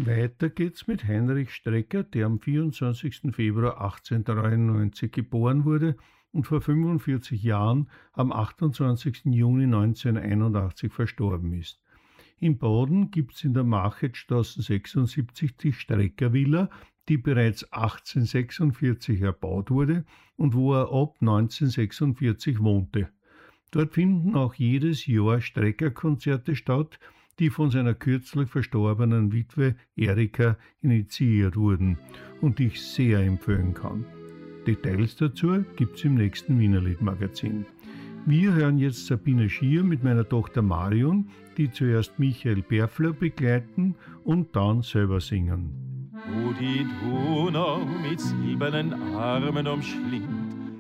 Weiter geht's mit Heinrich Strecker, der am 24. Februar 1893 geboren wurde und vor 45 Jahren am 28. Juni 1981 verstorben ist. In Baden gibt's in der Marchetstraße 76 die Strecker-Villa, die bereits 1846 erbaut wurde und wo er ab 1946 wohnte. Dort finden auch jedes Jahr Strecker-Konzerte statt, die von seiner kürzlich verstorbenen Witwe Erika initiiert wurden und die ich sehr empfehlen kann. Details dazu gibt's im nächsten Wienerlied-Magazin. Wir hören jetzt Sabine Schier mit meiner Tochter Marion, die zuerst Michael Berfler begleiten und dann selber singen. Wo die Donau mit silbernen Armen umschlingt